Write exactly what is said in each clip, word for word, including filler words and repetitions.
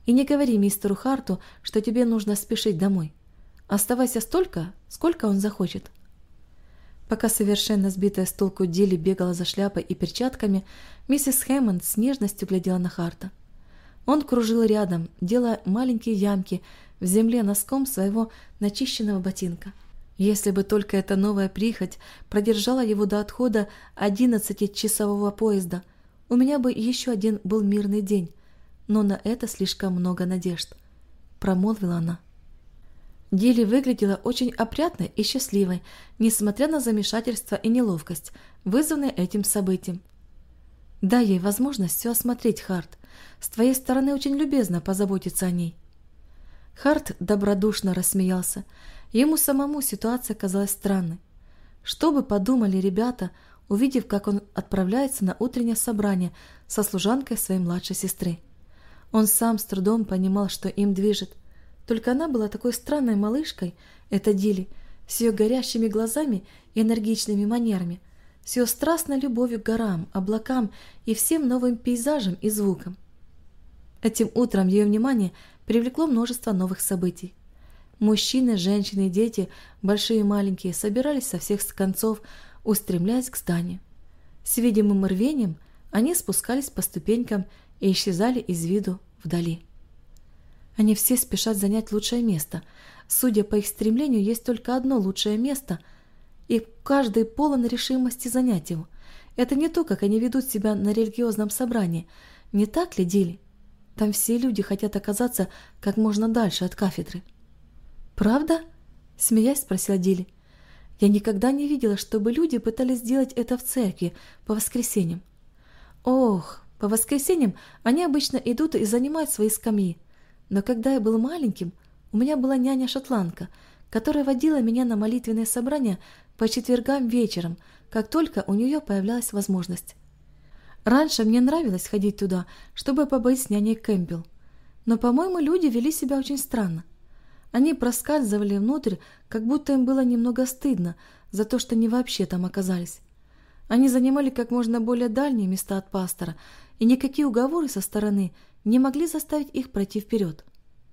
И не говори мистеру Харту, что тебе нужно спешить домой. Оставайся столько, сколько он захочет». Пока совершенно сбитая с толку Дилли бегала за шляпой и перчатками, миссис Хэммонд с нежностью глядела на Харта. Он кружил рядом, делая маленькие ямки в земле носком своего начищенного ботинка. Если бы только эта новая прихоть продержала его до отхода одиннадцатичасового поезда, у меня бы еще один был мирный день, но на это слишком много надежд, — промолвила она. Дилли выглядела очень опрятной и счастливой, несмотря на замешательство и неловкость, вызванные этим событием. «Дай ей возможность все осмотреть, Харт. С твоей стороны очень любезно позаботиться о ней». Харт добродушно рассмеялся. Ему самому ситуация казалась странной. Что бы подумали ребята, увидев, как он отправляется на утреннее собрание со служанкой своей младшей сестры. Он сам с трудом понимал, что им движет. Только она была такой странной малышкой, эта Дилли, с ее горящими глазами и энергичными манерами, с ее страстной любовью к горам, облакам и всем новым пейзажам и звукам. Этим утром ее внимание привлекло множество новых событий. Мужчины, женщины и дети, большие и маленькие, собирались со всех концов, устремляясь к зданию. С видимым рвением они спускались по ступенькам и исчезали из виду вдали. Они все спешат занять лучшее место. Судя по их стремлению, есть только одно лучшее место, и каждый полон решимости занять его. Это не то, как они ведут себя на религиозном собрании. Не так ли, Дилли? Там все люди хотят оказаться как можно дальше от кафедры. «Правда?» — смеясь спросила Дилли. «Я никогда не видела, чтобы люди пытались сделать это в церкви по воскресеньям». «Ох, по воскресеньям они обычно идут и занимают свои скамьи. Но когда я был маленьким, у меня была няня-шотландка, которая водила меня на молитвенные собрания по четвергам вечером, как только у нее появлялась возможность. Раньше мне нравилось ходить туда, чтобы побыть с няней Кэмпбелл. Но, по-моему, люди вели себя очень странно. Они проскальзывали внутрь, как будто им было немного стыдно за то, что они вообще там оказались. Они занимали как можно более дальние места от пастора, и никакие уговоры со стороны не могли заставить их пройти вперед.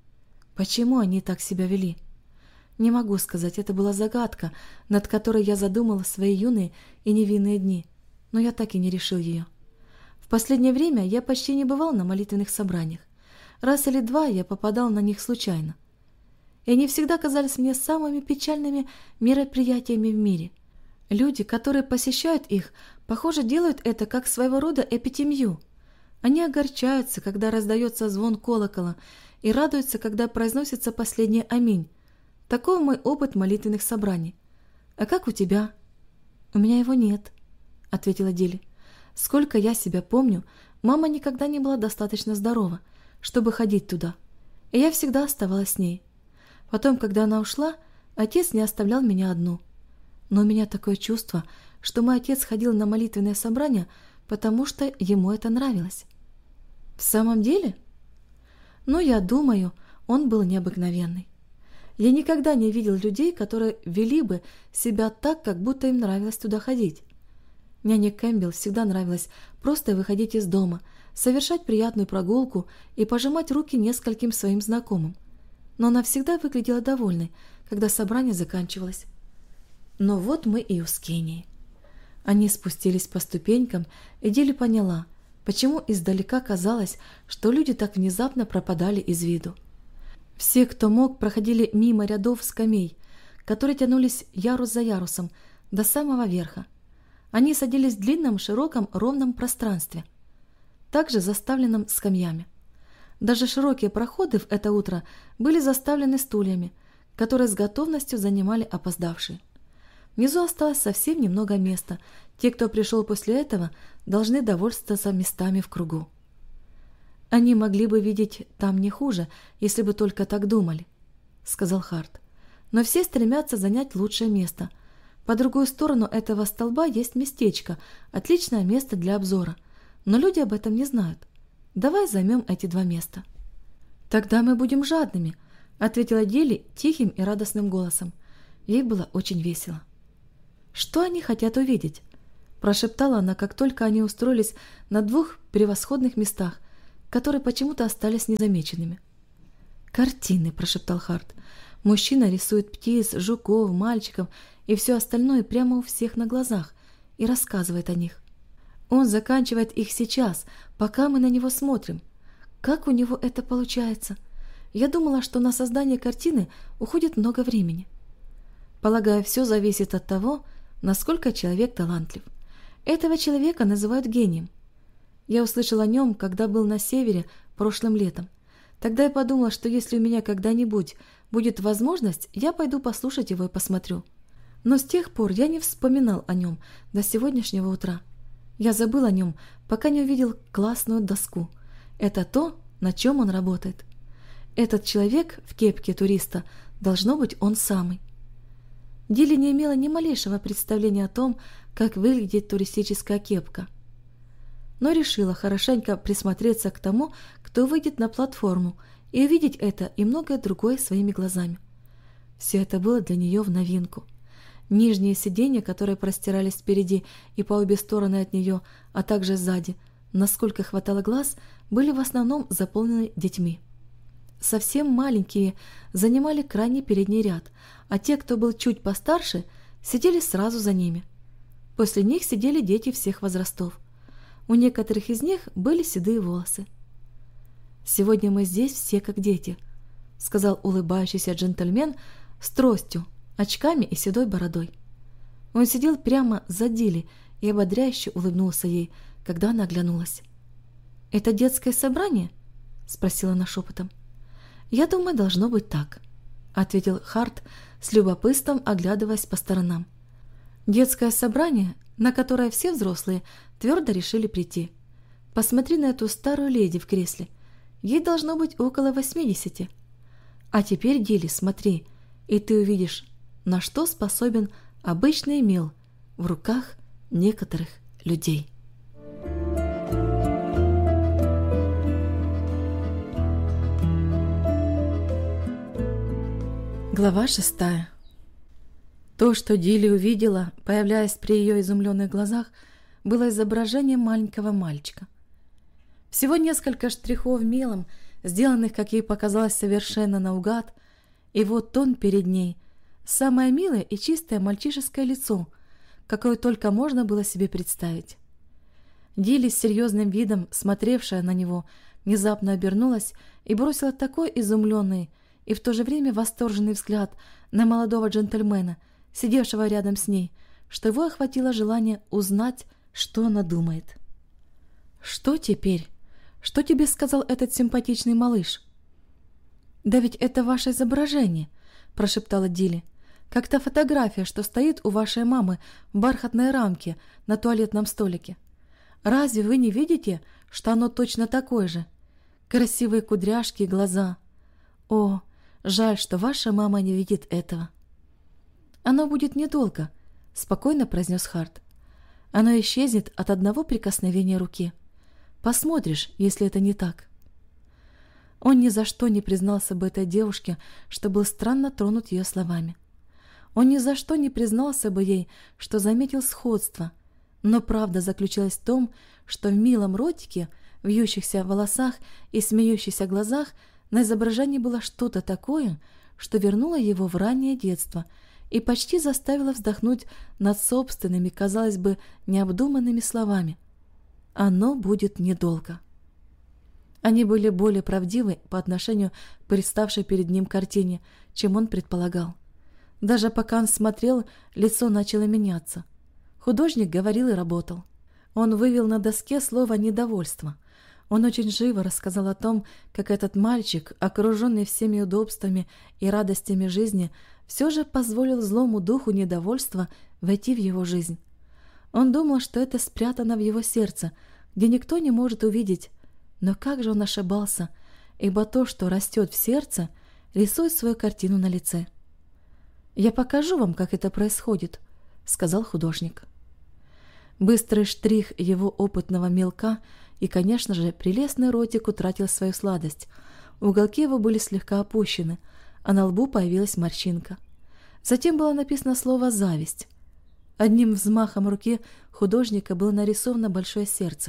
Почему они так себя вели? Не могу сказать, это была загадка, над которой я задумала свои юные и невинные дни, но я так и не решил ее. В последнее время я почти не бывал на молитвенных собраниях. Раз или два я попадал на них случайно. И они всегда казались мне самыми печальными мероприятиями в мире. Люди, которые посещают их, похоже, делают это как своего рода эпитемью. Они огорчаются, когда раздается звон колокола, и радуются, когда произносится последний «Аминь». Таков мой опыт молитвенных собраний. А как у тебя? У меня его нет, — ответила Дилли. Сколько я себя помню, мама никогда не была достаточно здорова, чтобы ходить туда, и я всегда оставалась с ней. Потом, когда она ушла, отец не оставлял меня одну. Но у меня такое чувство, что мой отец ходил на молитвенные собрания, потому что ему это нравилось. В самом деле? Ну, я думаю, он был необыкновенный. Я никогда не видел людей, которые вели бы себя так, как будто им нравилось туда ходить. Няне Кэмпбелл всегда нравилось просто выходить из дома, совершать приятную прогулку и пожимать руки нескольким своим знакомым. Но она всегда выглядела довольной, когда собрание заканчивалось. Но вот мы и у Скинии. Они спустились по ступенькам, и Дилли поняла, почему издалека казалось, что люди так внезапно пропадали из виду. Все, кто мог, проходили мимо рядов скамей, которые тянулись ярус за ярусом до самого верха. Они садились в длинном, широком, ровном пространстве, также заставленном скамьями. Даже широкие проходы в это утро были заставлены стульями, которые с готовностью занимали опоздавшие. Внизу осталось совсем немного места. Те, кто пришел после этого, должны довольствоваться местами в кругу. «Они могли бы видеть там не хуже, если бы только так думали», — сказал Харт. «Но все стремятся занять лучшее место. По другую сторону этого столба есть местечко, отличное место для обзора. Но люди об этом не знают. Давай займем эти два места». «Тогда мы будем жадными», — ответила Дилли тихим и радостным голосом. Ей было очень весело. «Что они хотят увидеть?» – прошептала она, как только они устроились на двух превосходных местах, которые почему-то остались незамеченными. «Картины», – прошептал Харт. «Мужчина рисует птиц, жуков, мальчиков и все остальное прямо у всех на глазах и рассказывает о них. Он заканчивает их сейчас, пока мы на него смотрим. Как у него это получается? Я думала, что на создание картины уходит много времени. Полагаю, все зависит от того, насколько человек талантлив. Этого человека называют гением. Я услышала о нем, когда был на севере прошлым летом. Тогда я подумала, что если у меня когда-нибудь будет возможность, я пойду послушать его и посмотрю. Но с тех пор я не вспоминал о нем до сегодняшнего утра. Я забыл о нем, пока не увидел классную доску. Это то, на чем он работает. Этот человек в кепке туриста, должно быть, он самый». Дилли не имела ни малейшего представления о том, как выглядит туристическая кепка, но решила хорошенько присмотреться к тому, кто выйдет на платформу, и увидеть это и многое другое своими глазами. Все это было для нее в новинку. Нижние сиденья, которые простирались впереди и по обе стороны от нее, а также сзади, насколько хватало глаз, были в основном заполнены детьми. Совсем маленькие занимали крайний передний ряд, а те, кто был чуть постарше, сидели сразу за ними. После них сидели дети всех возрастов. У некоторых из них были седые волосы. «Сегодня мы здесь все как дети», — сказал улыбающийся джентльмен с тростью, очками и седой бородой. Он сидел прямо за Дилли и ободряюще улыбнулся ей, когда она оглянулась. «Это детское собрание?» — спросила она шепотом. «Я думаю, должно быть так», — ответил Харт с любопытством, оглядываясь по сторонам. «Детское собрание, на которое все взрослые твердо решили прийти. Посмотри на эту старую леди в кресле. Ей должно быть около восьмидесяти. А теперь, Дилли, смотри, и ты увидишь, на что способен обычный мел в руках некоторых людей». Глава шестая. То, что Дилли увидела, появляясь при ее изумленных глазах, было изображением маленького мальчика. Всего несколько штрихов мелом, сделанных, как ей показалось, совершенно наугад, и вот он перед ней, самое милое и чистое мальчишеское лицо, какое только можно было себе представить. Дилли с серьезным видом, смотревшая на него, внезапно обернулась и бросила такой изумленный и в то же время восторженный взгляд на молодого джентльмена, сидевшего рядом с ней, что его охватило желание узнать, что она думает. «Что теперь? Что тебе сказал этот симпатичный малыш?» «Да ведь это ваше изображение», – прошептала Дилли. «Как та фотография, что стоит у вашей мамы в бархатной рамке на туалетном столике. Разве вы не видите, что оно точно такое же? Красивые кудряшки и глаза. О, жаль, что ваша мама не видит этого». «Оно будет недолго», – спокойно произнес Харт. «Оно исчезнет от одного прикосновения руки. Посмотришь, если это не так». Он ни за что не признался бы этой девушке, что был странно тронут ее словами. Он ни за что не признался бы ей, что заметил сходство, но правда заключалась в том, что в милом ротике, вьющихся волосах и смеющихся глазах на изображении было что-то такое, что вернуло его в раннее детство и почти заставило вздохнуть над собственными, казалось бы, необдуманными словами. «Оно будет недолго». Они были более правдивы по отношению к представшей перед ним картине, чем он предполагал. Даже пока он смотрел, лицо начало меняться. Художник говорил и работал. Он вывел на доске слово «недовольство». Он очень живо рассказал о том, как этот мальчик, окруженный всеми удобствами и радостями жизни, все же позволил злому духу недовольства войти в его жизнь. Он думал, что это спрятано в его сердце, где никто не может увидеть. Но как же он ошибался, ибо то, что растет в сердце, рисует свою картину на лице. «Я покажу вам, как это происходит», — сказал художник. Быстрый штрих его опытного мелка, и, конечно же, прелестный ротик утратил свою сладость. Уголки его были слегка опущены, а на лбу появилась морщинка. Затем было написано слово «зависть». Одним взмахом руки художника было нарисовано большое сердце,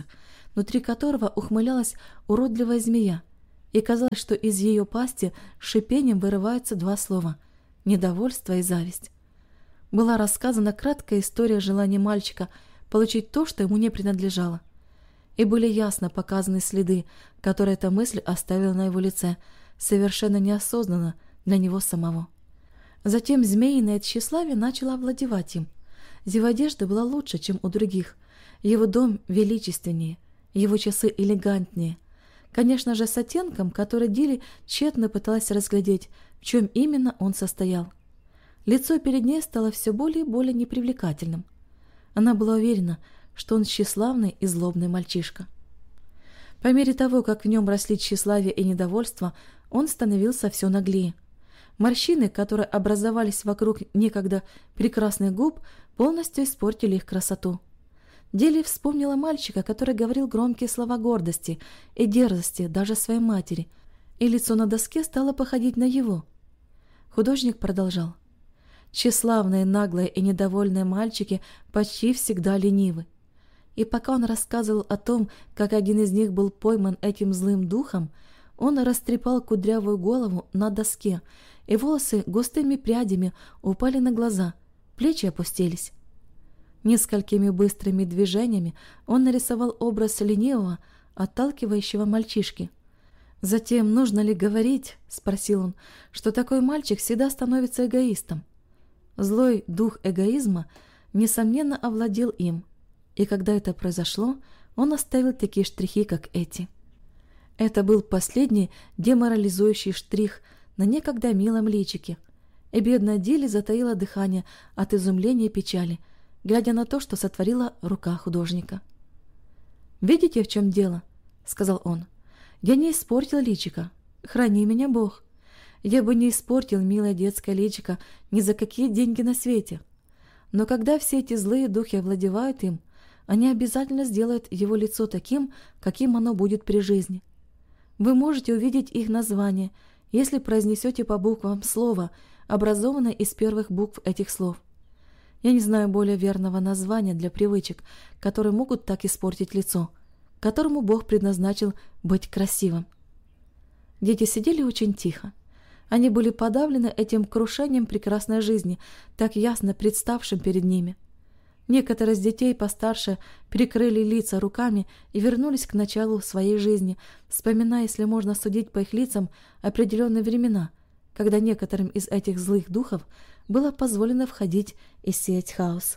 внутри которого ухмылялась уродливая змея, и казалось, что из ее пасти с шипением вырываются два слова – недовольство и зависть. Была рассказана краткая история желания мальчика получить то, что ему не принадлежало, и были ясно показаны следы, которые эта мысль оставила на его лице, совершенно неосознанно для него самого. Затем змеиное тщеславие начало овладевать им. Его одежда была лучше, чем у других, его дом величественнее, его часы элегантнее. Конечно же, с оттенком, который Дилли тщетно пыталась разглядеть, в чем именно он состоял. Лицо перед ней стало все более и более непривлекательным. Она была уверена, что он тщеславный и злобный мальчишка. По мере того, как в нем росли тщеславие и недовольство, он становился все наглее. Морщины, которые образовались вокруг некогда прекрасных губ, полностью испортили их красоту. Дилли вспомнила мальчика, который говорил громкие слова гордости и дерзости даже своей матери, и лицо на доске стало походить на его. Художник продолжал. Тщеславные, наглые и недовольные мальчики почти всегда ленивы. И пока он рассказывал о том, как один из них был пойман этим злым духом, он растрепал кудрявую голову на доске, и волосы густыми прядями упали на глаза, плечи опустились. Несколькими быстрыми движениями он нарисовал образ ленивого, отталкивающего мальчишки. «Затем, нужно ли говорить, — спросил он, — что такой мальчик всегда становится эгоистом? Злой дух эгоизма, несомненно, овладел им, и когда это произошло, он оставил такие штрихи, как эти». Это был последний деморализующий штрих на некогда милом личике, и бедная Дилли затаила дыхание от изумления и печали, глядя на то, что сотворила рука художника. «Видите, в чем дело?» — сказал он. «Я не испортил личико. Храни меня, Бог. Я бы не испортил милое детское личико ни за какие деньги на свете. Но когда все эти злые духи овладевают им, они обязательно сделают его лицо таким, каким оно будет при жизни. Вы можете увидеть их название, если произнесете по буквам слово, образованное из первых букв этих слов. Я не знаю более верного названия для привычек, которые могут так испортить лицо, которому Бог предназначил быть красивым». Дети сидели очень тихо. Они были подавлены этим крушением прекрасной жизни, так ясно представшим перед ними. Некоторые из детей постарше прикрыли лица руками и вернулись к началу своей жизни, вспоминая, если можно судить по их лицам, определенные времена, когда некоторым из этих злых духов было позволено входить и сеять хаос.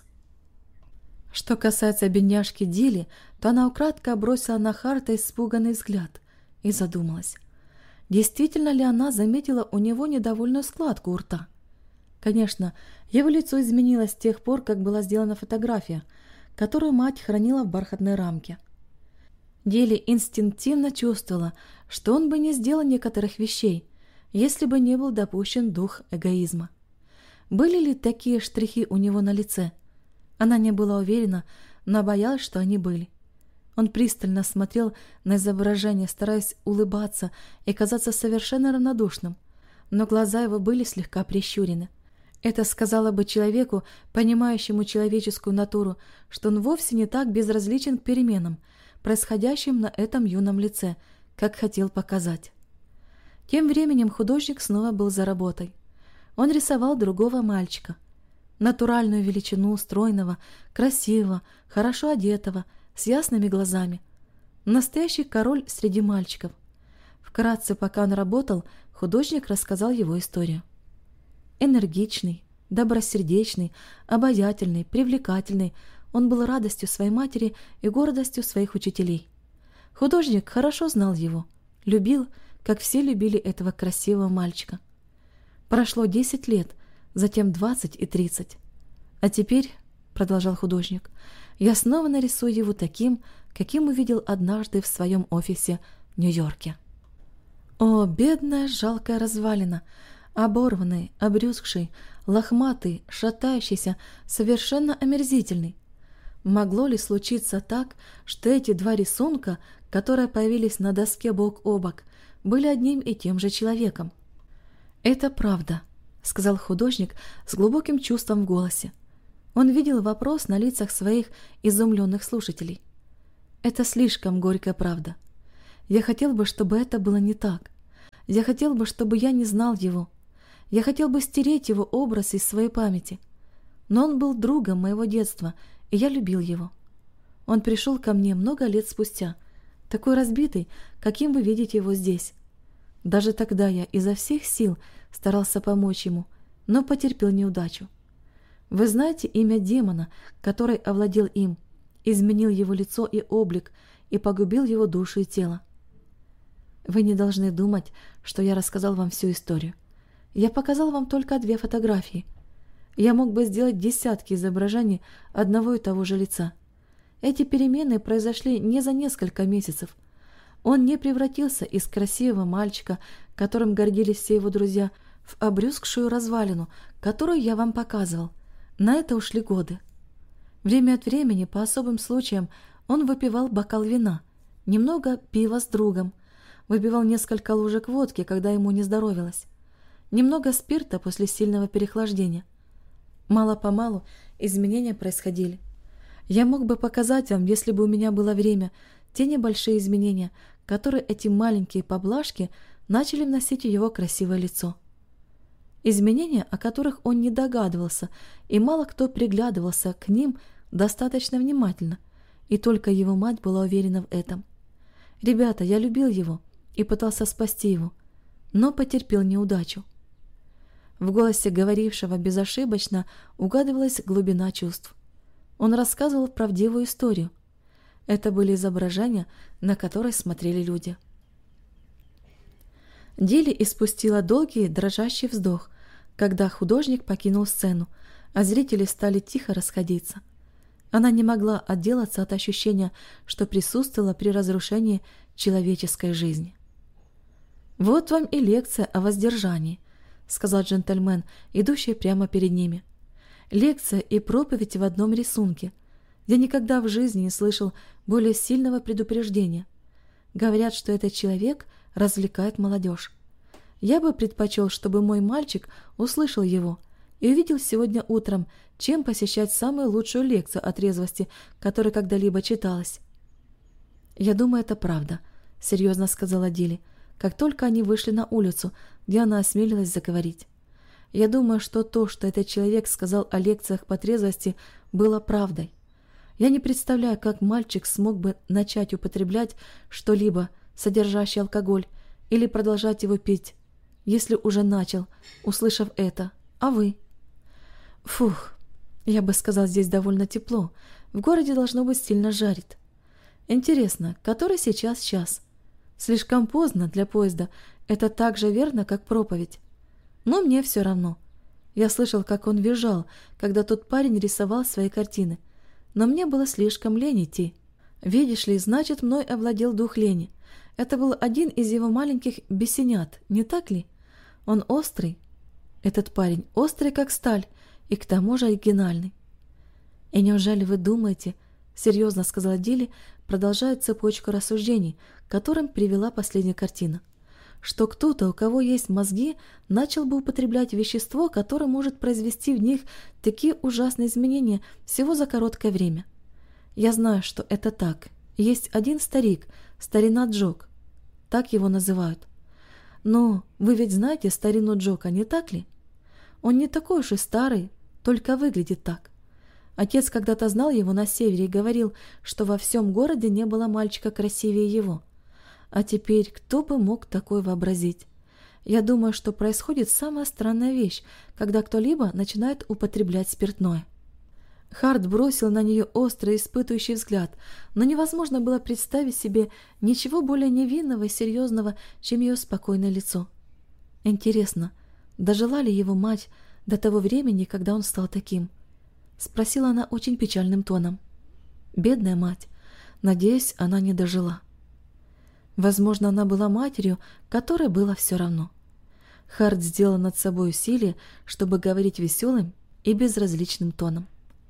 Что касается бедняжки Дилли, то она украдко бросила на Харта испуганный взгляд и задумалась. Действительно ли она заметила у него недовольную складку у рта? Конечно, его лицо изменилось с тех пор, как была сделана фотография, которую мать хранила в бархатной рамке. Дилли инстинктивно чувствовала, что он бы не сделал некоторых вещей, если бы не был допущен дух эгоизма. Были ли такие штрихи у него на лице? Она не была уверена, но боялась, что они были. Он пристально смотрел на изображение, стараясь улыбаться и казаться совершенно равнодушным, но глаза его были слегка прищурены. Это сказала бы человеку, понимающему человеческую натуру, что он вовсе не так безразличен к переменам, происходящим на этом юном лице, как хотел показать. Тем временем художник снова был за работой. Он рисовал другого мальчика, натуральную величину стройного, красивого, хорошо одетого, с ясными глазами. Настоящий король среди мальчиков. Вкратце, пока он работал, художник рассказал его историю. Энергичный, добросердечный, обаятельный, привлекательный, он был радостью своей матери и гордостью своих учителей. Художник хорошо знал его, любил, как все любили этого красивого мальчика. Прошло десять лет, затем двадцать и тридцать. А теперь, продолжал художник, я снова нарисую его таким, каким увидел однажды в своем офисе в Нью-Йорке. О, бедная жалкая развалина, оборванный, обрюзгший, лохматый, шатающийся, совершенно омерзительный. Могло ли случиться так, что эти два рисунка, которые появились на доске бок о бок, были одним и тем же человеком? «Это правда», — сказал художник с глубоким чувством в голосе. Он видел вопрос на лицах своих изумленных слушателей. Это слишком горькая правда. Я хотел бы, чтобы это было не так. Я хотел бы, чтобы я не знал его. Я хотел бы стереть его образ из своей памяти. Но он был другом моего детства, и я любил его. Он пришел ко мне много лет спустя, такой разбитый, каким вы видите его здесь. Даже тогда я изо всех сил старался помочь ему, но потерпел неудачу. Вы знаете имя демона, который овладел им, изменил его лицо и облик и погубил его душу и тело. Вы не должны думать, что я рассказал вам всю историю. Я показал вам только две фотографии. Я мог бы сделать десятки изображений одного и того же лица. Эти перемены произошли не за несколько месяцев. Он не превратился из красивого мальчика, которым гордились все его друзья, в обрюзгшую развалину, которую я вам показывал. На это ушли годы. Время от времени, по особым случаям, он выпивал бокал вина, немного пива с другом, выпивал несколько ложек водки, когда ему не здоровилось, немного спирта после сильного переохлаждения. Мало-помалу изменения происходили. Я мог бы показать вам, если бы у меня было время, те небольшие изменения, которые эти маленькие поблажки начали вносить в его красивое лицо. Изменения, о которых он не догадывался, и мало кто приглядывался к ним достаточно внимательно, и только его мать была уверена в этом. Ребята, я любил его и пытался спасти его, но потерпел неудачу. В голосе говорившего безошибочно угадывалась глубина чувств. Он рассказывал правдивую историю. Это были изображения, на которые смотрели люди. Дилли испустила долгий дрожащий вздох, когда художник покинул сцену, а зрители стали тихо расходиться. Она не могла отделаться от ощущения, что присутствовала при разрушении человеческой жизни. «Вот вам и лекция о воздержании», — сказал джентльмен, идущий прямо перед ними. «Лекция и проповедь в одном рисунке. Я никогда в жизни не слышал более сильного предупреждения. Говорят, что этот человек развлекает молодежь. Я бы предпочел, чтобы мой мальчик услышал его и увидел сегодня утром, чем посещать самую лучшую лекцию о трезвости, которая когда-либо читалась». «Я думаю, это правда», — серьезно сказала Дилли, как только они вышли на улицу, где она осмелилась заговорить. «Я думаю, что то, что этот человек сказал о лекциях по трезвости, было правдой. Я не представляю, как мальчик смог бы начать употреблять что-либо, содержащее алкоголь, или продолжать его пить, если уже начал, услышав это. А вы?» «Фух, я бы сказал, здесь довольно тепло. В городе должно быть сильно жарит. Интересно, который сейчас час? Слишком поздно для поезда. Это так же верно, как проповедь. Но мне все равно. Я слышал, как он визжал, когда тот парень рисовал свои картины. Но мне было слишком лень идти. Видишь ли, значит, мной овладел дух лени. Это был один из его маленьких бесенят, не так ли? Он острый. Этот парень острый, как сталь, и к тому же оригинальный. И неужели вы думаете, серьезно сказала Дилли, продолжая цепочку рассуждений, к которым привела последняя картина, что кто-то, у кого есть мозги, начал бы употреблять вещество, которое может произвести в них такие ужасные изменения всего за короткое время? Я знаю, что это так. Есть один старик, старина Джок. Так его называют. Но вы ведь знаете старину Джока, не так ли? Он не такой уж и старый, только выглядит так. Отец когда-то знал его на севере и говорил, что во всем городе не было мальчика красивее его. А теперь кто бы мог такое вообразить? Я думаю, что происходит самая странная вещь, когда кто-либо начинает употреблять спиртное. Харт бросил на нее острый, испытывающий взгляд, но невозможно было представить себе ничего более невинного и серьезного, чем ее спокойное лицо. Интересно, дожила ли его мать до того времени, когда он стал таким? Спросила она очень печальным тоном. Бедная мать. Надеюсь, она не дожила. Возможно, она была матерью, которой было все равно. Харт сделал над собой усилие, чтобы говорить веселым и безразличным тоном.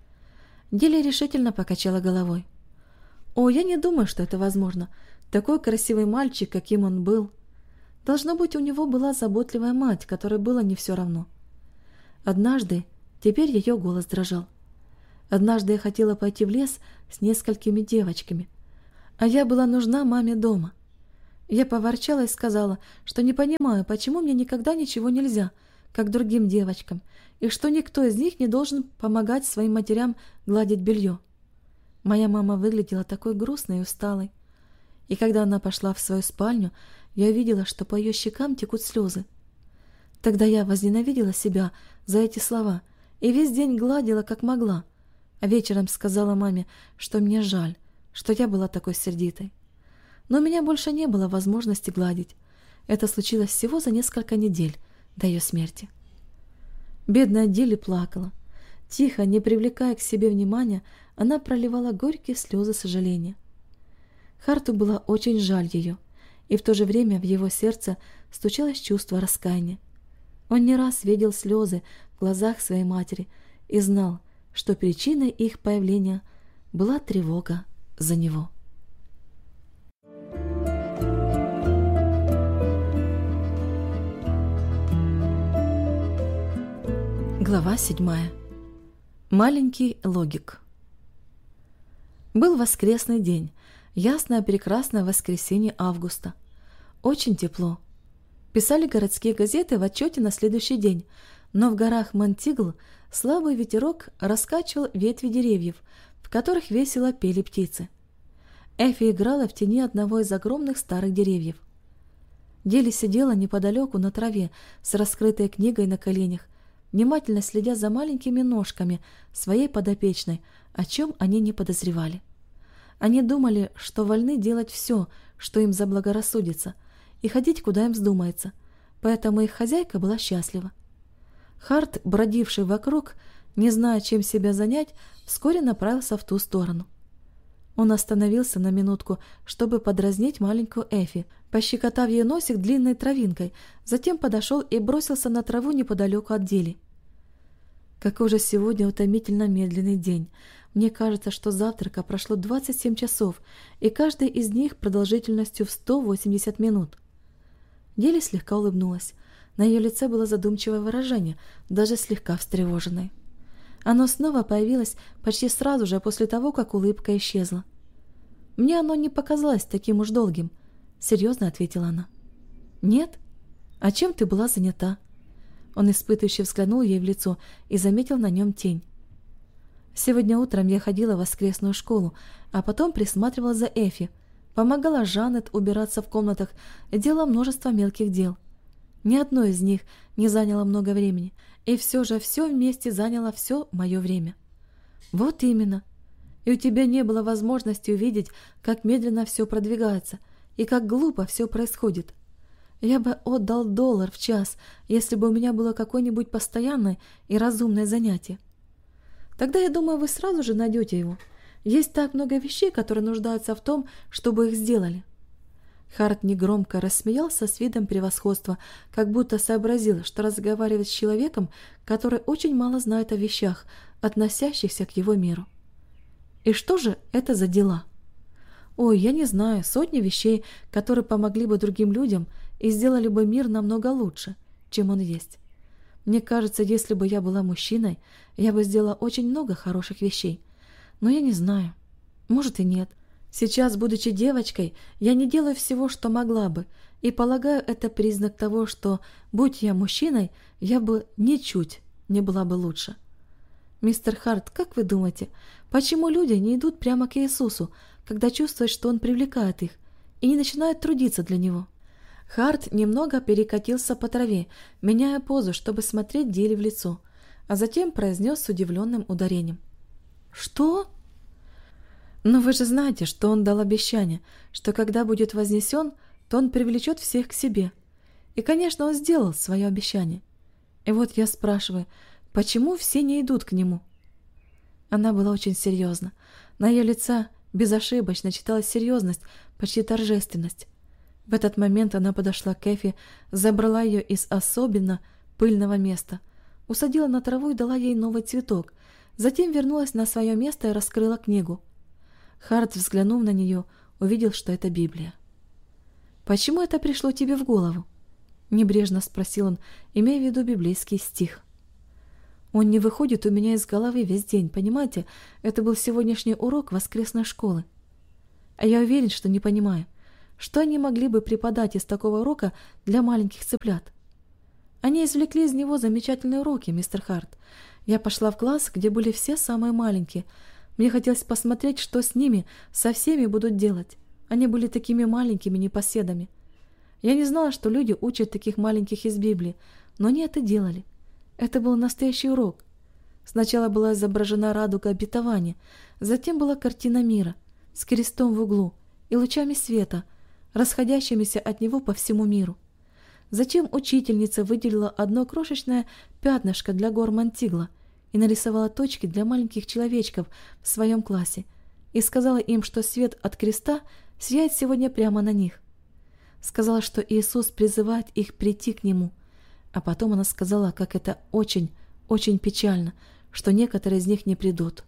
Дилли решительно покачала головой. «О, я не думаю, что это возможно. Такой красивый мальчик, каким он был. Должно быть, у него была заботливая мать, которой было не все равно. Однажды, теперь ее голос дрожал. Однажды я хотела пойти в лес с несколькими девочками. А я была нужна маме дома. Я поворчала и сказала, что не понимаю, почему мне никогда ничего нельзя, как другим девочкам, и что никто из них не должен помогать своим матерям гладить белье. Моя мама выглядела такой грустной и усталой. И когда она пошла в свою спальню, я увидела, что по ее щекам текут слезы. Тогда я возненавидела себя за эти слова и весь день гладила, как могла, а вечером сказала маме, что мне жаль, что я была такой сердитой. Но у меня больше не было возможности гладить. Это случилось всего за несколько недель до ее смерти. Бедная Дилли плакала. Тихо, не привлекая к себе внимания, она проливала горькие слезы сожаления. Харту было очень жаль ее, и в то же время в его сердце стучалось чувство раскаяния. Он не раз видел слезы в глазах своей матери и знал, что причиной их появления была тревога за него. Глава седьмая. Маленький логик. Был воскресный день, ясное прекрасное воскресенье августа. Очень тепло. Писали городские газеты в отчете на следующий день, но в горах Монтигл слабый ветерок раскачивал ветви деревьев, в которых весело пели птицы. Эфи играла в тени одного из огромных старых деревьев. Дилли сидела неподалеку на траве с раскрытой книгой на коленях, внимательно следя за маленькими ножками своей подопечной, о чем они не подозревали. Они думали, что вольны делать все, что им заблагорассудится, и ходить, куда им вздумается, поэтому их хозяйка была счастлива. Харт, бродивший вокруг, не зная, чем себя занять, вскоре направился в ту сторону. Он остановился на минутку, чтобы подразнить маленькую Эфи, пощекотав ей носик длинной травинкой, затем подошел и бросился на траву неподалеку от Дилли. Какой же сегодня утомительно медленный день. Мне кажется, что завтрака прошло двадцать семь часов, и каждый из них продолжительностью в сто восемьдесят минут. Дилли слегка улыбнулась. На ее лице было задумчивое выражение, даже слегка встревоженное. Оно снова появилось почти сразу же после того, как улыбка исчезла. «Мне оно не показалось таким уж долгим», — серьезно ответила она. «Нет? А чем ты была занята?» Он испытывающе взглянул ей в лицо и заметил на нем тень. «Сегодня утром я ходила в воскресную школу, а потом присматривала за Эфи, помогала Жанет убираться в комнатах и делала множество мелких дел. Ни одно из них не заняло много времени, и все же все вместе заняло все мое время». «Вот именно. И у тебя не было возможности увидеть, как медленно все продвигается и как глупо все происходит. Я бы отдал доллар в час, если бы у меня было какое-нибудь постоянное и разумное занятие. Тогда, я думаю, вы сразу же найдете его. Есть так много вещей, которые нуждаются в том, чтобы их сделали». Харт негромко рассмеялся с видом превосходства, как будто сообразил, что разговаривает с человеком, который очень мало знает о вещах, относящихся к его миру. «И что же это за дела?» «Ой, я не знаю, сотни вещей, которые помогли бы другим людям и сделали бы мир намного лучше, чем он есть. Мне кажется, если бы я была мужчиной, я бы сделала очень много хороших вещей. Но я не знаю. Может и нет. Сейчас, будучи девочкой, я не делаю всего, что могла бы, и полагаю, это признак того, что, будь я мужчиной, я бы ничуть не была бы лучше. Мистер Харт, как вы думаете, почему люди не идут прямо к Иисусу, когда чувствуют, что Он привлекает их, и не начинают трудиться для Него?» Харт немного перекатился по траве, меняя позу, чтобы смотреть Дилли в лицо, а затем произнес с удивленным ударением: «Что?» «Но вы же знаете, что он дал обещание, что когда будет вознесен, то он привлечет всех к себе. И, конечно, он сделал свое обещание. И вот я спрашиваю, почему все не идут к нему?» Она была очень серьезна. На ее лице безошибочно читалась серьезность, почти торжественность. В этот момент она подошла к Эфи, забрала ее из особенно пыльного места, усадила на траву и дала ей новый цветок, затем вернулась на свое место и раскрыла книгу. Харт, взглянув на нее, увидел, что это Библия. «Почему это пришло тебе в голову?» — небрежно спросил он, имея в виду библейский стих. «Он не выходит у меня из головы весь день, понимаете? Это был сегодняшний урок воскресной школы». А я уверен, что не понимаю, что они могли бы преподать из такого урока для маленьких цыплят. Они извлекли из него замечательные уроки, мистер Харт. Я пошла в класс, где были все самые маленькие. Мне хотелось посмотреть, что с ними, со всеми будут делать. Они были такими маленькими непоседами. Я не знала, что люди учат таких маленьких из Библии, но они это делали. Это был настоящий урок. Сначала была изображена радуга обетования, затем была картина мира с крестом в углу и лучами света, расходящимися от него по всему миру. Затем учительница выделила одно крошечное пятнышко для гор Монтигла и нарисовала точки для маленьких человечков в своем классе и сказала им, что свет от креста сияет сегодня прямо на них. Сказала, что Иисус призывает их прийти к Нему, а потом она сказала, как это очень, очень печально, что некоторые из них не придут.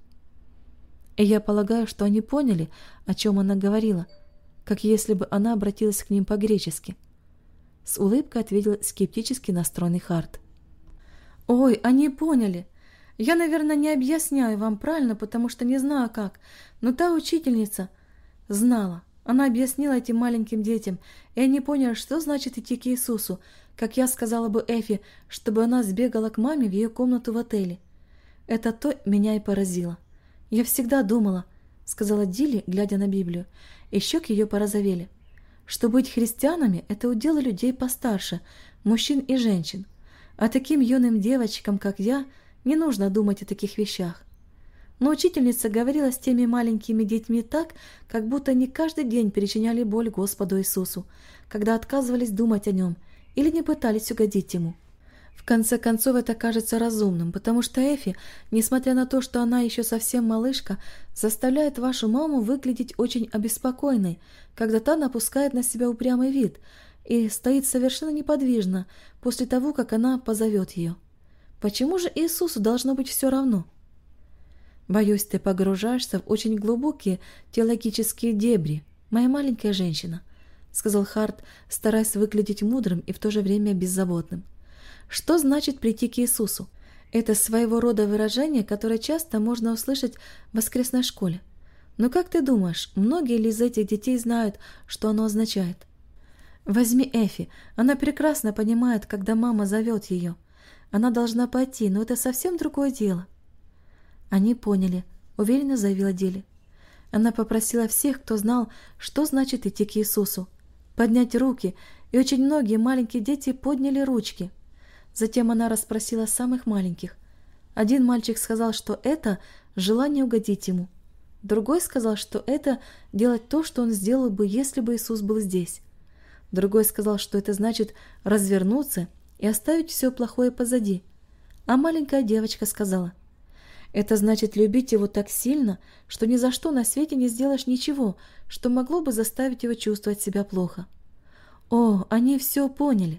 И я полагаю, что они поняли, о чем она говорила, как если бы она обратилась к ним по-гречески. С улыбкой ответил скептически настроенный Харт. «Ой, они поняли. Я, наверное, не объясняю вам правильно, потому что не знаю как, но та учительница знала. Она объяснила этим маленьким детям, и они поняли, что значит идти к Иисусу, как я сказала бы Эфи, чтобы она сбегала к маме в ее комнату в отеле. Это то меня и поразило. Я всегда думала, — сказала Дилли, глядя на Библию, и щеки ее порозовели, что быть христианами — это удел людей постарше, мужчин и женщин, а таким юным девочкам, как я, не нужно думать о таких вещах. Но учительница говорила с теми маленькими детьми так, как будто они каждый день причиняли боль Господу Иисусу, когда отказывались думать о Нем или не пытались угодить Ему. В конце концов, это кажется разумным, потому что Эфи, несмотря на то, что она еще совсем малышка, заставляет вашу маму выглядеть очень обеспокоенной, когда та напускает на себя упрямый вид и стоит совершенно неподвижно после того, как она позовет ее. Почему же Иисусу должно быть все равно? Боюсь, ты погружаешься в очень глубокие теологические дебри, моя маленькая женщина, — сказал Харт, стараясь выглядеть мудрым и в то же время беззаботным. Что значит прийти к Иисусу? Это своего рода выражение, которое часто можно услышать в воскресной школе. Но как ты думаешь, многие ли из этих детей знают, что оно означает? Возьми Эфи, она прекрасно понимает, когда мама зовет ее. Она должна пойти, но это совсем другое дело. Они поняли, уверенно заявила Дилли. Она попросила всех, кто знал, что значит идти к Иисусу, поднять руки, и очень многие маленькие дети подняли ручки. Затем она расспросила самых маленьких. Один мальчик сказал, что это желание угодить ему. Другой сказал, что это делать то, что он сделал бы, если бы Иисус был здесь. Другой сказал, что это значит развернуться и оставить все плохое позади. А маленькая девочка сказала: это значит любить его так сильно, что ни за что на свете не сделаешь ничего, что могло бы заставить его чувствовать себя плохо. О, они все поняли.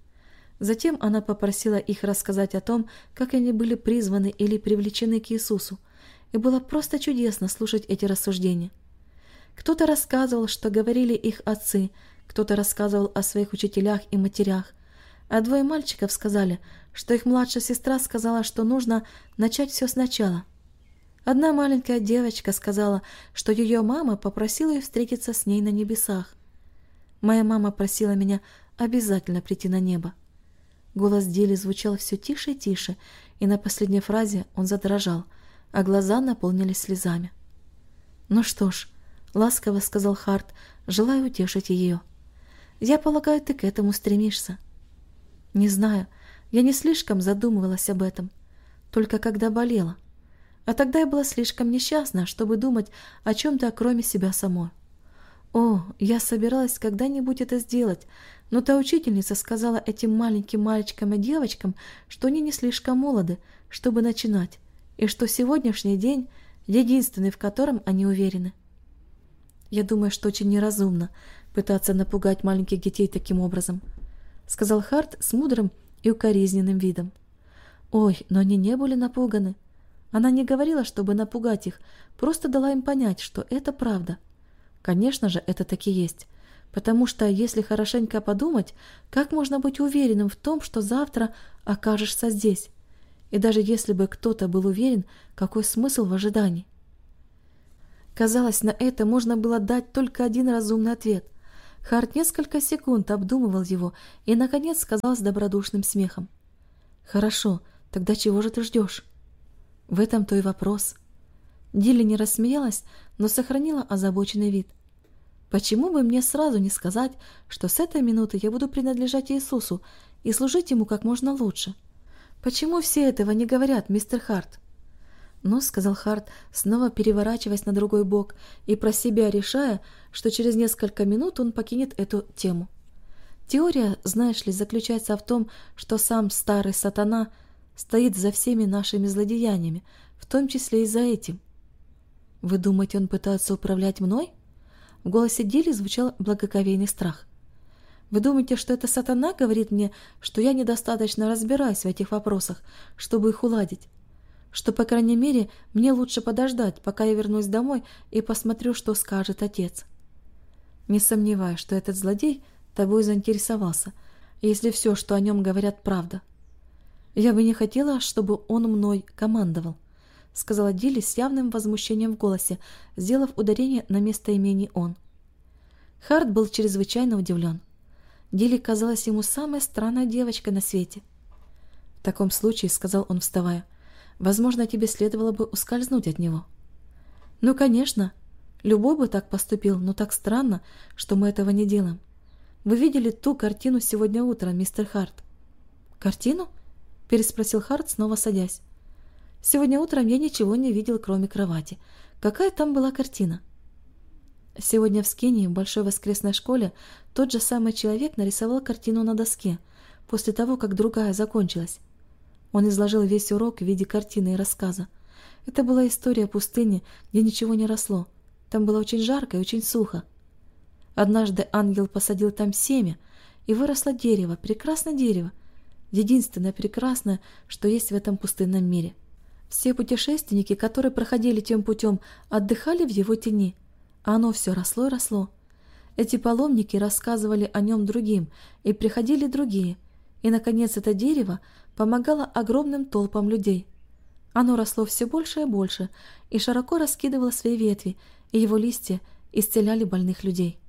Затем она попросила их рассказать о том, как они были призваны или привлечены к Иисусу, и было просто чудесно слушать эти рассуждения. Кто-то рассказывал, что говорили их отцы, кто-то рассказывал о своих учителях и матерях, а двое мальчиков сказали, что их младшая сестра сказала, что нужно начать все сначала. Одна маленькая девочка сказала, что ее мама попросила ее встретиться с ней на небесах. Моя мама просила меня обязательно прийти на небо. Голос Дилли звучал все тише и тише, и на последней фразе он задрожал, а глаза наполнились слезами. «Ну что ж», — ласково сказал Харт, желая утешить ее, — «я полагаю, ты к этому стремишься». «Не знаю, я не слишком задумывалась об этом, только когда болела. А тогда я была слишком несчастна, чтобы думать о чем-то, кроме себя самой. О, я собиралась когда-нибудь это сделать, но та учительница сказала этим маленьким мальчикам и девочкам, что они не слишком молоды, чтобы начинать, и что сегодняшний день единственный, в котором они уверены. Я думаю, что очень неразумно пытаться напугать маленьких детей таким образом», — сказал Харт с мудрым и укоризненным видом. «Ой, но они не были напуганы. Она не говорила, чтобы напугать их, просто дала им понять, что это правда. Конечно же, это так и есть, потому что, если хорошенько подумать, как можно быть уверенным в том, что завтра окажешься здесь? И даже если бы кто-то был уверен, какой смысл в ожидании? Казалось, на это можно было дать только один разумный ответ. Харт несколько секунд обдумывал его и, наконец, сказал с добродушным смехом: «Хорошо, тогда чего же ты ждешь?» В этом-то и вопрос. Дилли не рассмеялась, но сохранила озабоченный вид. «Почему бы мне сразу не сказать, что с этой минуты я буду принадлежать Иисусу и служить Ему как можно лучше? Почему все этого не говорят, мистер Харт?» «Ну, — сказал Харт, снова переворачиваясь на другой бок и про себя решая, что через несколько минут он покинет эту тему. Теория, знаешь ли, заключается в том, что сам старый сатана стоит за всеми нашими злодеяниями, в том числе и за этим». «Вы думаете, он пытается управлять мной?» В голосе Дилли звучал благоговейный страх. «Вы думаете, что это сатана говорит мне, что я недостаточно разбираюсь в этих вопросах, чтобы их уладить? Что, по крайней мере, мне лучше подождать, пока я вернусь домой и посмотрю, что скажет отец?» «Не сомневаюсь, что этот злодей тобой заинтересовался, если все, что о нем говорят, правда. Я бы не хотела, чтобы он мной командовал», — сказала Дилли с явным возмущением в голосе, сделав ударение на местоимении «он». Харт был чрезвычайно удивлен. Дилли казалась ему самой странной девочкой на свете. «В таком случае, — сказал он, вставая, — возможно, тебе следовало бы ускользнуть от него». «Ну, конечно. Любой бы так поступил, но так странно, что мы этого не делаем. Вы видели ту картину сегодня утром, мистер Харт?» «Картину?» — переспросил Харт, снова садясь. «Сегодня утром я ничего не видел, кроме кровати. Какая там была картина?» Сегодня в Скинии, в большой воскресной школе, тот же самый человек нарисовал картину на доске, после того, как другая закончилась. Он изложил весь урок в виде картины и рассказа. Это была история пустыни, где ничего не росло. Там было очень жарко и очень сухо. Однажды ангел посадил там семя, и выросло дерево, прекрасное дерево, единственное прекрасное, что есть в этом пустынном мире. Все путешественники, которые проходили тем путем, отдыхали в его тени, а оно все росло и росло. Эти паломники рассказывали о нем другим, и приходили другие, и, наконец, это дерево помогало огромным толпам людей. Оно росло все больше и больше, и широко раскидывало свои ветви, и его листья исцеляли больных людей.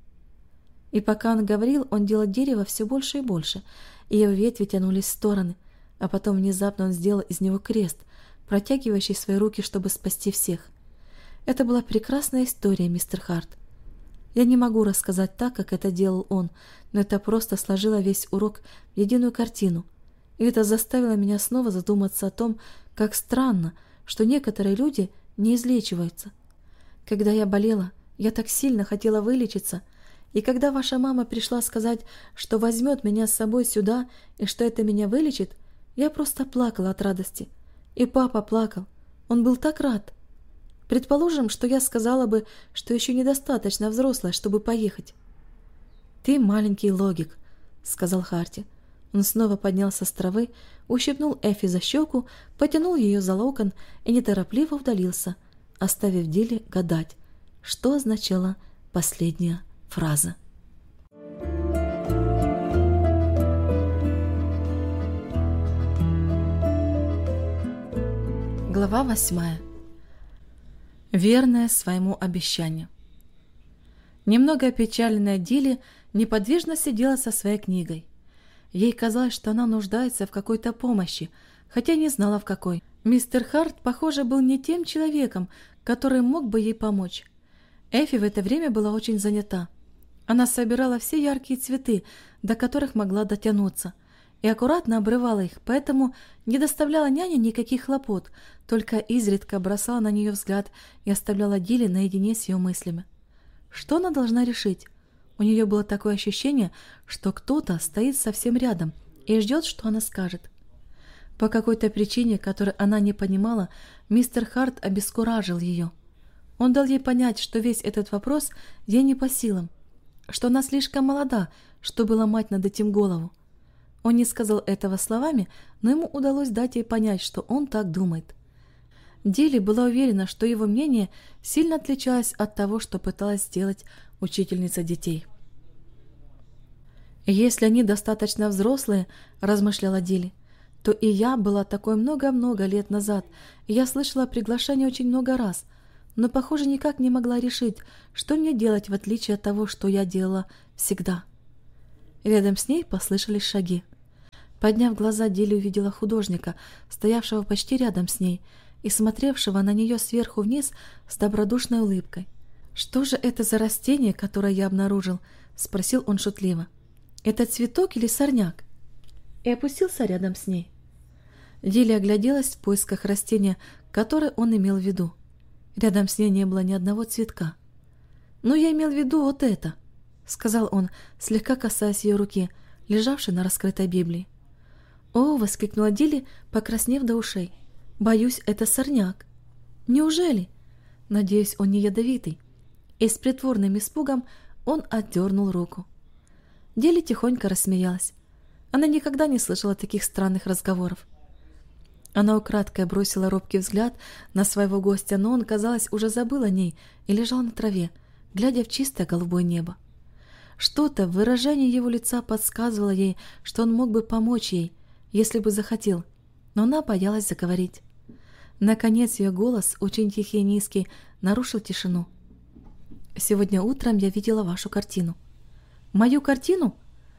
И пока он говорил, он делал дерево все больше и больше, и его ветви тянулись в стороны, а потом внезапно он сделал из него крест, протягивающий свои руки, чтобы спасти всех. Это была прекрасная история, мистер Харт. Я не могу рассказать так, как это делал он, но это просто сложило весь урок в единую картину, и это заставило меня снова задуматься о том, как странно, что некоторые люди не излечиваются. Когда я болела, я так сильно хотела вылечиться, и когда ваша мама пришла сказать, что возьмет меня с собой сюда и что это меня вылечит, я просто плакала от радости. И папа плакал. Он был так рад. Предположим, что я сказала бы, что еще недостаточно взрослая, чтобы поехать. «Ты маленький логик», — сказал Харти. Он снова поднялся с травы, ущипнул Эффи за щеку, потянул ее за локон и неторопливо удалился, оставив Дилли гадать, что означала последняя фраза. Глава восьмая. Верная своему обещанию. Немного опечаленная Дилли неподвижно сидела со своей книгой. Ей казалось, что она нуждается в какой-то помощи, хотя не знала в какой. Мистер Харт, похоже, был не тем человеком, который мог бы ей помочь. Эффи в это время была очень занята. Она собирала все яркие цветы, до которых могла дотянуться, и аккуратно обрывала их, поэтому не доставляла няне никаких хлопот, только изредка бросала на нее взгляд и оставляла Дилли наедине с ее мыслями. Что она должна решить? У нее было такое ощущение, что кто-то стоит совсем рядом и ждет, что она скажет. По какой-то причине, которой она не понимала, мистер Харт обескуражил ее. Он дал ей понять, что весь этот вопрос ей не по силам, что она слишком молода, чтобы ломать над этим голову. Он не сказал этого словами, но ему удалось дать ей понять, что он так думает. Дилли была уверена, что его мнение сильно отличалось от того, что пыталась сделать учительница детей. «Если они достаточно взрослые, — размышляла Дилли, — то и я была такой много-много лет назад, и я слышала приглашение очень много раз, но, похоже, никак не могла решить, что мне делать в отличие от того, что я делала всегда. Рядом с ней послышались шаги. Подняв глаза, Дилли увидела художника, стоявшего почти рядом с ней и смотревшего на нее сверху вниз с добродушной улыбкой. «Что же это за растение, которое я обнаружил?» — спросил он шутливо. «Это цветок или сорняк?» И опустился рядом с ней. Дилли огляделась в поисках растения, которое он имел в виду. Рядом с ней не было ни одного цветка. «Ну, я имел в виду вот это», — сказал он, слегка касаясь ее руки, лежавшей на раскрытой Библии. «О!» — воскликнула Дилли, покраснев до ушей. «Боюсь, это сорняк». «Неужели?» «Надеюсь, он не ядовитый». И с притворным испугом он отдернул руку. Дилли тихонько рассмеялась. Она никогда не слышала таких странных разговоров. Она украдкой бросила робкий взгляд на своего гостя, но он, казалось, уже забыл о ней и лежал на траве, глядя в чистое голубое небо. Что-то в выражении его лица подсказывало ей, что он мог бы помочь ей, если бы захотел, но она боялась заговорить. Наконец ее голос, очень тихий и низкий, нарушил тишину. «Сегодня утром я видела вашу картину». «Мою картину?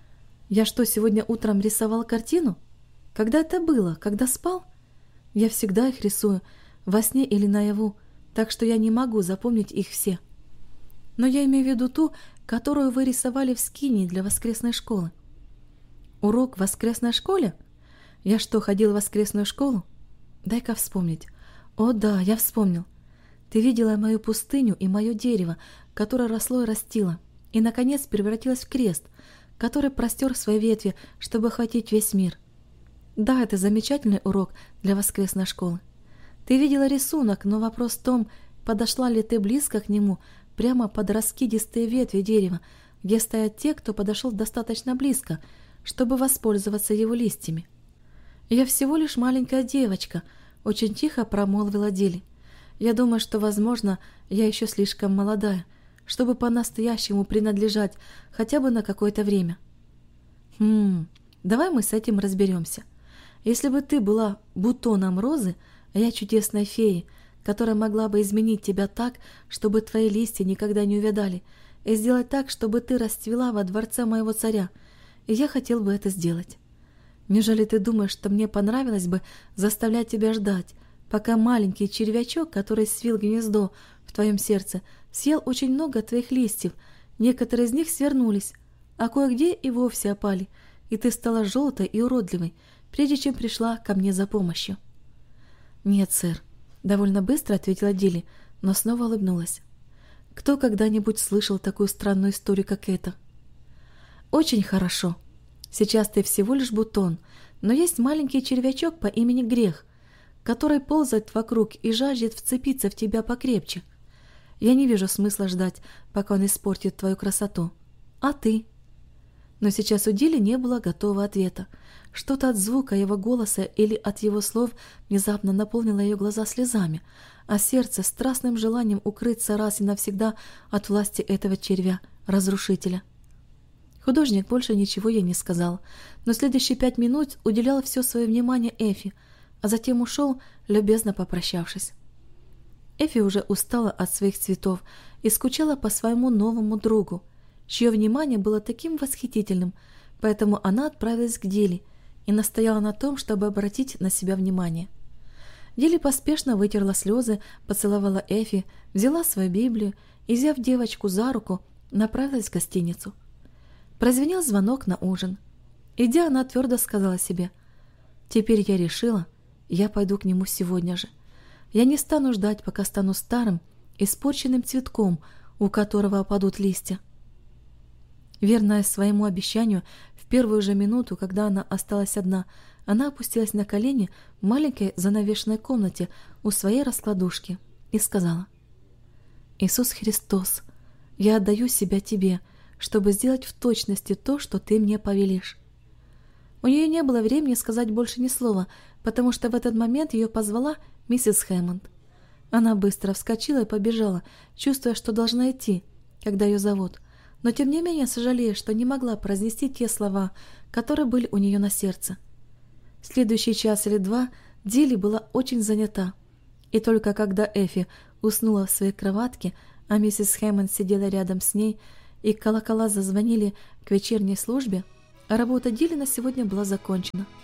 Я что, сегодня утром рисовал картину? Когда это было? Когда спал? Я всегда их рисую, во сне или наяву, так что я не могу запомнить их все. Но я имею в виду ту, которую вы рисовали в скинии для воскресной школы». «Урок в воскресной школе? Я что, ходил в воскресную школу? Дай-ка вспомнить. О да, я вспомнил. Ты видела мою пустыню и мое дерево, которое росло и растило, и, наконец, превратилось в крест, который простер свои ветви, чтобы охватить весь мир. Да, это замечательный урок для воскресной школы. Ты видела рисунок, но вопрос в том, подошла ли ты близко к нему, прямо под раскидистые ветви дерева, где стоят те, кто подошел достаточно близко, чтобы воспользоваться его листьями. «Я всего лишь маленькая девочка», — очень тихо промолвила Дилли. «Я думаю, что, возможно, я еще слишком молодая, чтобы по-настоящему принадлежать хотя бы на какое-то время». «Хм, давай мы с этим разберемся. Если бы ты была бутоном розы, а я чудесной феей, которая могла бы изменить тебя так, чтобы твои листья никогда не увядали, и сделать так, чтобы ты расцвела во дворце моего царя, и я хотел бы это сделать. Неужели ты думаешь, что мне понравилось бы заставлять тебя ждать, пока маленький червячок, который свил гнездо в твоем сердце, съел очень много твоих листьев, некоторые из них свернулись, а кое-где и вовсе опали, и ты стала желтой и уродливой, прежде чем пришла ко мне за помощью?» «Нет, сэр», — довольно быстро ответила Дилли, но снова улыбнулась. «Кто когда-нибудь слышал такую странную историю, как эта?» «Очень хорошо. Сейчас ты всего лишь бутон, но есть маленький червячок по имени Грех, который ползает вокруг и жаждет вцепиться в тебя покрепче. Я не вижу смысла ждать, пока он испортит твою красоту. А ты?» Но сейчас у Дилли не было готового ответа. Что-то от звука его голоса или от его слов внезапно наполнило ее глаза слезами, а сердце страстным желанием укрыться раз и навсегда от власти этого червя-разрушителя. Художник больше ничего ей не сказал, но следующие пять минут уделял все свое внимание Эфи, а затем ушел, любезно попрощавшись. Эфи уже устала от своих цветов и скучала по своему новому другу, чье внимание было таким восхитительным, поэтому она отправилась к Дилли и настояла на том, чтобы обратить на себя внимание. Дилли поспешно вытерла слезы, поцеловала Эфи, взяла свою Библию и, взяв девочку за руку, направилась в гостиницу. Прозвенел звонок на ужин. Идя, она твердо сказала себе: «Теперь я решила, я пойду к нему сегодня же. Я не стану ждать, пока стану старым, испорченным цветком, у которого опадут листья». Верная своему обещанию, в первую же минуту, когда она осталась одна, она опустилась на колени в маленькой занавешенной комнате у своей раскладушки и сказала: «Иисус Христос, я отдаю себя Тебе, чтобы сделать в точности то, что Ты мне повелишь». У нее не было времени сказать больше ни слова, потому что в этот момент ее позвала миссис Хэммонд. Она быстро вскочила и побежала, чувствуя, что должна идти, когда ее зовут, но тем не менее сожалея, что не могла произнести те слова, которые были у нее на сердце. Следующий час или два Дилли была очень занята, и только когда Эфи уснула в своей кроватке, а миссис Хэммонд сидела рядом с ней, и колокола зазвонили к вечерней службе, а работа Дилли на сегодня была закончена.